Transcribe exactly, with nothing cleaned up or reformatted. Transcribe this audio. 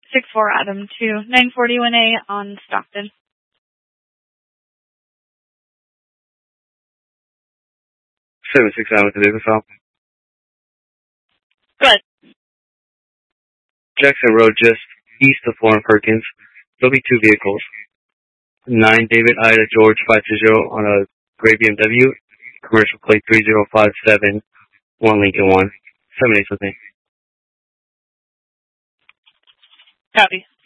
six four Adam to nine forty-one A on Stockton. seven six nine with the vehicle stop. Good. Jackson Road, just east of Florence Perkins. There'll be two vehicles. nine David Ida George five two zero on a gray B M W. Commercial plate three zero five seven. one Lincoln one. seven eight with me. Copy.